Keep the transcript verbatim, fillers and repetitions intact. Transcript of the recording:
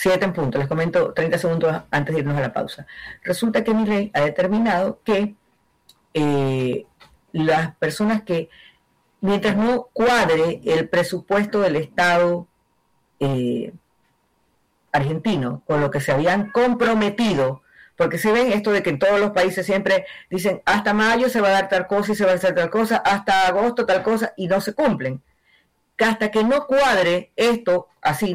Siete en punto, les comento treinta segundos antes de irnos a la pausa. Resulta que mi ley ha determinado que eh, las personas que, mientras no cuadre el presupuesto del Estado eh, argentino con lo que se habían comprometido, porque si ven esto de que en todos los países siempre dicen hasta mayo se va a dar tal cosa y se va a hacer tal cosa, hasta agosto tal cosa, y no se cumplen. Que hasta que no cuadre esto así,